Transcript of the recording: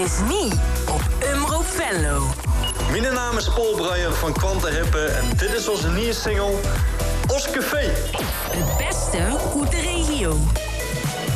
is niet op Omroep Venlo. Mijn naam is Paul Breyer van Kwantenhippen en dit is onze nieuwe single, Os Café. Het beste uit de regio.